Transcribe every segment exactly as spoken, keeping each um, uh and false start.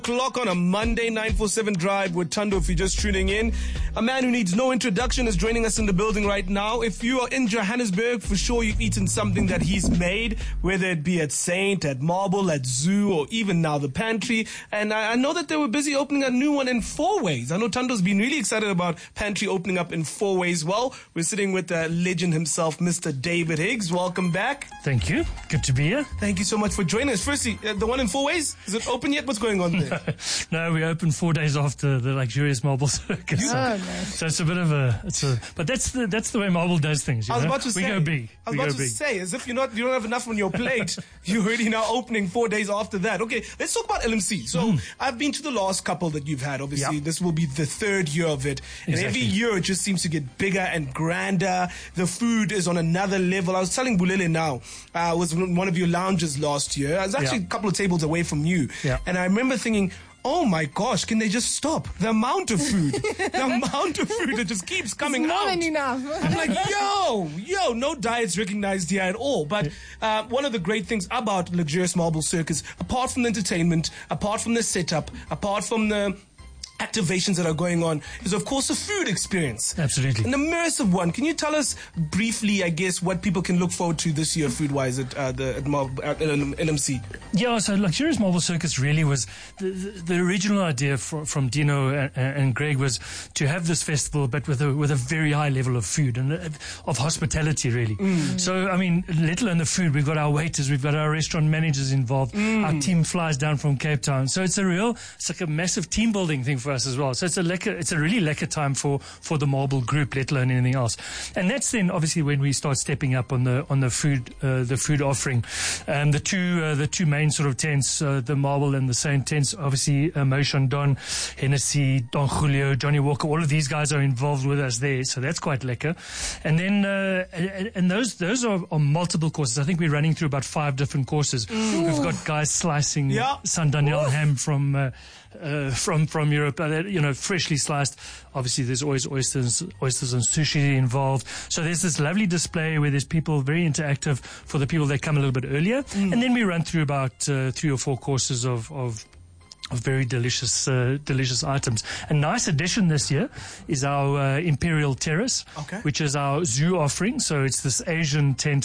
Clock on a Monday nine forty-seven drive with Thando. If you're just tuning in, a man who needs no introduction is joining us in the building right now. If you are in Johannesburg, for sure you've eaten something that he's made, whether it be at Saint, at Marble, at Zoo, or even now the Pantry. And I, I know that they were busy opening a new one in Four Ways. I know Thando's been really excited about Pantry opening up in Four Ways. Well, we're sitting with the legend himself, Mister David Higgs. Welcome back. Thank you. Good to be here. Thank you so much for joining us. Firstly, uh, the one in Four Ways, is it open yet? What's going on there? No, we opened four days after the luxurious Marble Circus. Oh, no. So it's a bit of a, it's a, but that's the that's the way Marble does things. You I was know? about to we say, go big. I was we about go to big. say, as if you're not, you don't have enough on your plate, you're already now opening four days after that. Okay, let's talk about L M C. So mm. I've been to the last couple that you've had. Obviously, yep. This will be the third year of it, and exactly. every year it just seems to get bigger and grander. The food is on another level. I was telling Bulele now, I uh, was in one of your lounges last year. I was actually yep. a couple of tables away from you, yep. and I remember thinking, oh my gosh, can they just stop? The amount of food, the amount of food that just keeps coming it's more out. Than enough. I'm like, yo, yo, no diets recognized here at all. But uh, one of the great things about Luxurious Marble Circus, apart from the entertainment, apart from the setup, apart from the activations that are going on, is of course a food experience. Absolutely. An immersive one. Can you tell us briefly, I guess, what people can look forward to this year food-wise at, uh, the, at, Mar- at L M C? Yeah, so Luxurious Marble Circus really was, the, the, the original idea for, from Dino and, and Greg was to have this festival, but with a, with a very high level of food and uh, of hospitality, really. Mm. So, I mean, let alone the food, we've got our waiters, we've got our restaurant managers involved, mm. our team flies down from Cape Town. So it's a real, it's like a massive team building thing for us as well. So it's a lekker, it's a really lekker time for, for the Marble group, let alone anything else. And that's then obviously when we start stepping up on the on the food uh, the food offering. Um, the two uh, the two main sort of tents, uh, the Marble and the Saint tents, obviously uh, Mo Chandon, Hennessy, Don Julio, Johnny Walker, all of these guys are involved with us there. So that's quite lekker. And then uh, and, and those those are, are multiple courses. I think we're running through about five different courses. Mm. We've got guys slicing yeah. San Daniel ham from uh, uh, from from Europe. Uh, you know, freshly sliced. Obviously, there's always oysters, oysters and sushi involved. So there's this lovely display where there's people very interactive for the people that come a little bit earlier, mm. and then we run through about uh, three or four courses of of. Of very delicious, uh, delicious items. A nice addition this year is our uh, Imperial Terrace, okay. which is our zoo offering. So it's this Asian tent,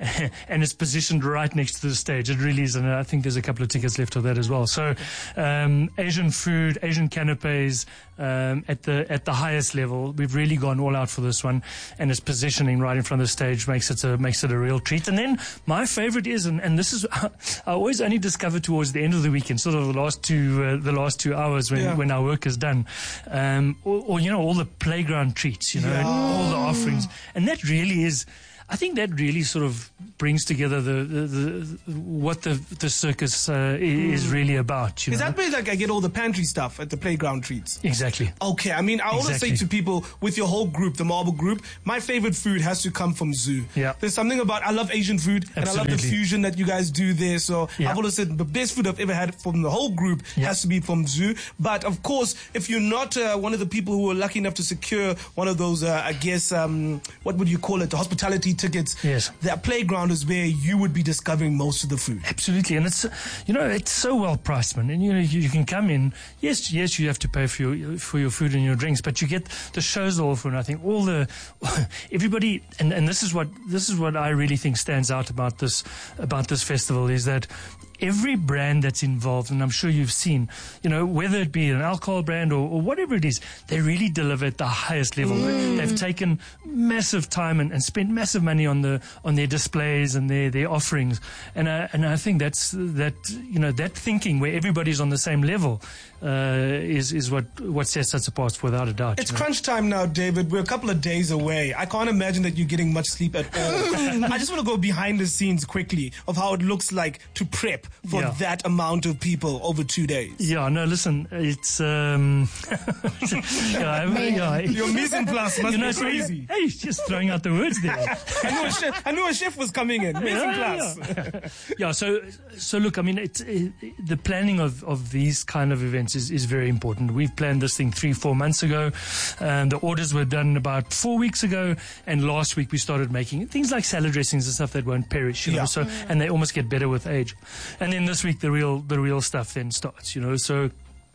and it's positioned right next to the stage. It really is, and I think there's a couple of tickets left of that as well. So um, Asian food, Asian canapes um, at the at the highest level. We've really gone all out for this one, and its positioning right in front of the stage makes it a makes it a real treat. And then my favorite is, and, and this is I always only discover towards the end of the weekend, sort of the last two. Uh, the last two hours when, yeah. when our work is done, um, or, or you know, all the playground treats, you know, yeah. and all the offerings, and that really is. I think that really sort of brings together the, the, the what the the circus uh, is mm. really about. You is know? that where like I get all the pantry stuff at the playground treats? Exactly. Okay, I mean I always exactly. say to people with your whole group, the Marble group, my favorite food has to come from Zoo. Yeah. There's something about I love Asian food and Absolutely. I love the fusion that you guys do there. So yeah. I've always said the best food I've ever had from the whole group yeah. has to be from Zoo. But of course, if you're not uh, one of the people who were lucky enough to secure one of those, uh, I guess, um, what would you call it, the hospitality tickets? Yes. That playground is where you would be discovering most of the food. Absolutely, and it's you know it's so well priced, man. And you know you, you can come in. Yes, yes, you have to pay for your for your food and your drinks, but you get the shows all for nothing. All the everybody, and, and this is what this is what I really think stands out about this about this festival is that. Every brand that's involved, and I'm sure you've seen, you know, whether it be an alcohol brand or, or whatever it is, they really deliver at the highest level. Mm. They've taken massive time and, and spent massive money on the on their displays and their, their offerings. And I, and I think that's that you know that thinking where everybody's on the same level uh, is is what what sets us apart without a doubt. It's you know? crunch time now, David. We're a couple of days away. I can't imagine that you're getting much sleep at all. I just want to go behind the scenes quickly of how it looks like to prep for yeah. that amount of people over two days. Yeah, no, listen, it's um, yeah, I, yeah, your mise en place must you know, be crazy. Hey, he's just throwing out the words there. I knew a chef. I knew a chef was coming in. Mise en Yeah, place. yeah. yeah, so so look, I mean, it's it, the planning of, of these kind of events is, is very important. We've planned this thing three, four months ago. Um, the orders were done about four weeks ago, and last week we started making things like salad dressings and stuff that won't perish. You know, Yeah. so and they almost get better with age. and then this week the real the real stuff then starts. You know, so.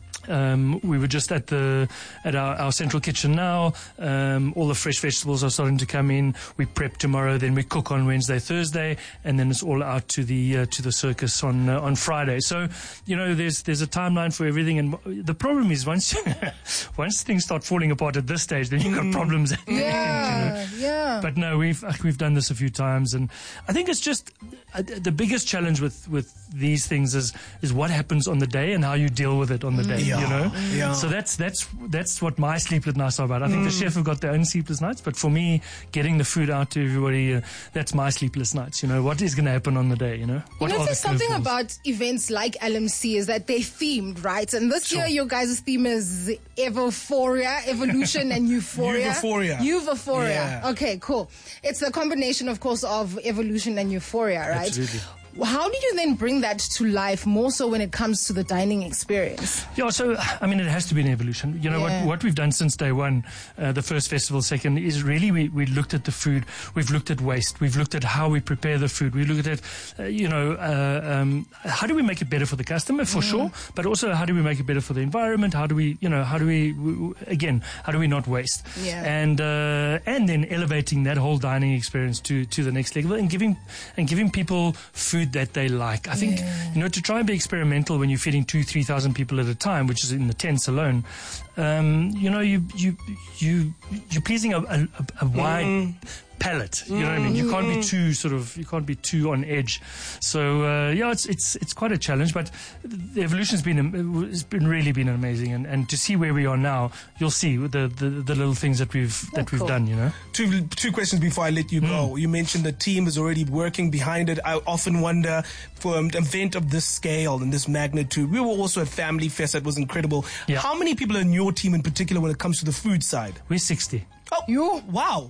Um, we were just at the at our, our central kitchen now. Um, all the fresh vegetables are starting to come in. We prep tomorrow, then we cook on Wednesday, Thursday, and then it's all out to the uh, to the circus on uh, on Friday. So, you know, there's there's a timeline for everything. And the problem is once once things start falling apart at this stage, then you've got problems. At the Yeah, end, you know? yeah. But no, we've we've done this a few times, and I think it's just uh, the biggest challenge with, with these things is is what happens on the day and how you deal with it on the day. Yeah. You know, Yeah. so that's that's that's what my sleepless nights are about. I think Mm. the chef have got their own sleepless nights, but for me, getting the food out to everybody, uh, that's my sleepless nights. You know, what is going to happen on the day? You know, what You know, are there's the something curveballs? about events like L M C is that they're themed, right? And this year, your guys' theme is Evophoria, Evolution and Euphoria. Euphoria. Euphoria. Yeah. Okay, cool. It's a combination, of course, of evolution and euphoria, right? Absolutely. How do you then bring that to life more so when it comes to the dining experience? Yeah, so, I mean, it has to be an evolution. You know, Yeah. what, what we've done since day one, uh, the first festival, second, is really we, we looked at the food. We've looked at waste. We've looked at how we prepare the food. We looked at, uh, you know, uh, um, how do we make it better for the customer, for sure, but also how do we make it better for the environment? How do we, you know, how do we, w- w- again, how do we not waste? Yeah. And, uh, and then elevating that whole dining experience to, to the next level and giving, and giving people food that they like. I think, you know, to try and be experimental when you're feeding two, three thousand people at a time, which is in the tents alone, um, you know, you, you, you, you're pleasing a, a, a wide mm. palette. You know what I mean? You can't be too sort of, you can't be too on edge. So, uh, yeah, it's, it's, it's quite a challenge, but the evolution's been, it's been really been amazing. And, and to see where we are now, you'll see the, the, the little things that we've, that we've cool. done, you know? Two two questions before I let you go. You mentioned the team is already working behind it. I often wonder, for an event of this scale and this magnitude, we were also at Family Fest that was incredible. Yeah. How many people are in your team in particular when it comes to the food side? We're sixty. Oh, You? wow.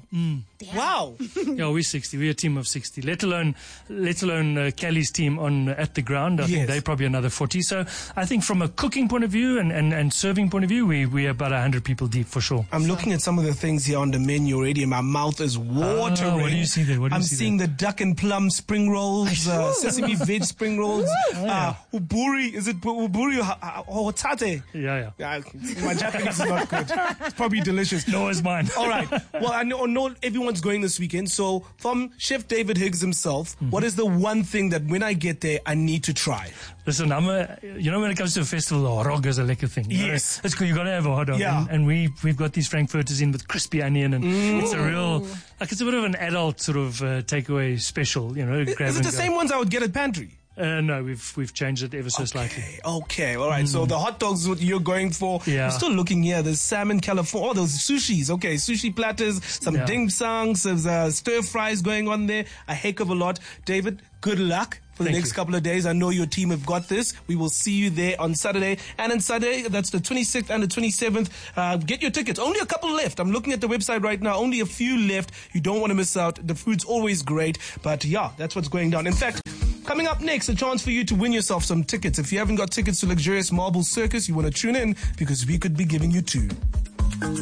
Wow. Yeah, we're sixty. We're a team of sixty. Let alone, let alone uh, Kelly's team on uh, at the ground. I Yes. think they're probably another forty. So I think from a cooking point of view and, and, and serving point of view, we we're about a hundred people deep for sure. I'm looking at some of the things here on the menu already, and my mouth is watering. Oh, what do you see there? What do you I'm see seeing the duck and plum spring rolls, uh, sesame veg spring rolls, uh, uburi. Is it bu- uburi or hotate? Yeah, yeah. Yeah, my Japanese is not good. It's probably delicious. No, it's mine. All right. Well, I know, I know everyone's going this weekend. So, from Chef David Higgs himself, Mm-hmm. what is the one thing that when I get there, I need to try? Listen, I'm a, you know, when it comes to a festival, a hot dog is a lekker thing. You know? Yes. It's cool. You gotta have a hot dog. Yeah. And, and we, we've got these frankfurters in with crispy onion, and it's a real, like, it's a bit of an adult sort of uh, takeaway special, you know. grab Is it and the go. same ones I would get at Pantry? Uh, no, we've, we've changed it ever so slightly. Okay, okay, all right. So the hot dogs is what you're going for. Yeah. I'm still looking here. There's salmon California. Oh, those sushis. Okay, sushi platters, some Yeah. dim sums, there's uh, stir fries going on there. A heck of a lot. David, good luck for the Thank next you. couple of days. I know your team have got this. We will see you there on Saturday. And on Saturday, that's the twenty-sixth and the twenty-seventh. Uh, get your tickets. Only a couple left. I'm looking at the website right now. Only a few left. You don't want to miss out. The food's always great. But yeah, that's what's going down. In fact, coming up next, a chance for you to win yourself some tickets. If you haven't got tickets to Luxurious Marble Circus, you want to tune in because we could be giving you two.